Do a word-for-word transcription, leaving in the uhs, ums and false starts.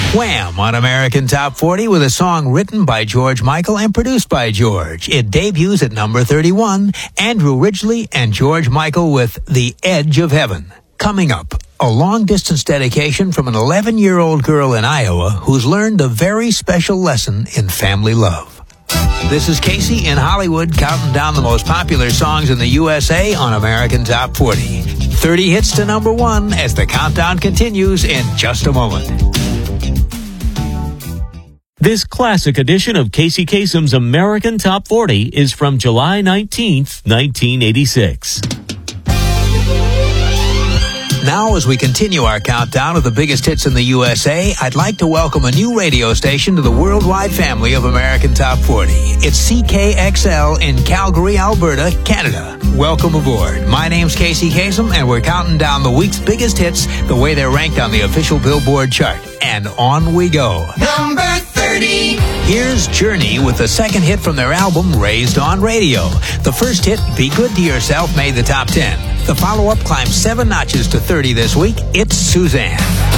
Wham! On American Top forty with a song written by George Michael and produced by George. It debuts at number thirty-one. Andrew Ridgeley and George Michael with The Edge of Heaven. Coming up, a long-distance dedication from an eleven-year-old girl in Iowa who's learned a very special lesson in family love. This is Casey in Hollywood counting down the most popular songs in the U S A on American Top forty. thirty hits to number one as the countdown continues in just a moment. This classic edition of Casey Kasem's American Top forty is from July nineteenth, nineteen eighty-six. Now, as we continue our countdown of the biggest hits in the U S A, I'd like to welcome a new radio station to the worldwide family of American Top forty. It's C K X L in Calgary, Alberta, Canada. Welcome aboard. My name's Casey Kasem, and we're counting down the week's biggest hits the way they're ranked on the official Billboard chart. And on we go. Number thirty. Here's Journey with the second hit from their album, Raised on Radio. The first hit, Be Good to Yourself, made the top ten. The follow-up climbs seven notches to thirty this week. It's Suzanne.